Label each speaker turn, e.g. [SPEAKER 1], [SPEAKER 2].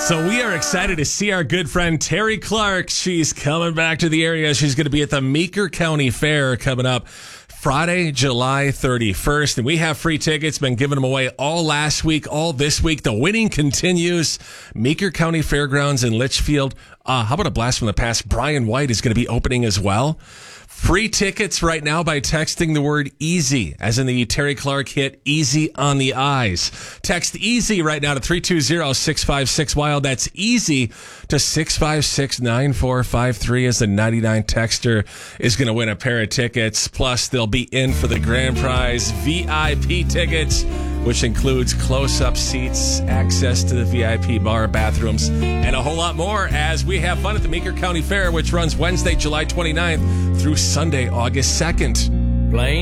[SPEAKER 1] So we are excited to see our good friend Terry Clark. She's coming back to the area. She's going to be at the Meeker County Fair coming up Friday, July 31st. And we have free tickets, been giving them away all last week, all this week. The winning continues. Meeker County Fairgrounds in Litchfield. How about a blast from the past? Brian White is going to be opening as well. Free tickets right now by texting the word easy, as in the Terry Clark hit Easy on the Eyes. Text easy right now to 320-656-WILD. That's easy to 656-9453 as the 99 texter is going to win a pair of tickets. Plus, they'll be in for the grand prize VIP tickets, which includes close-up seats, access to the VIP bar, bathrooms, and a whole lot more as we have fun at the Meeker County Fair, which runs Wednesday, July 29th through Sunday, August 2nd.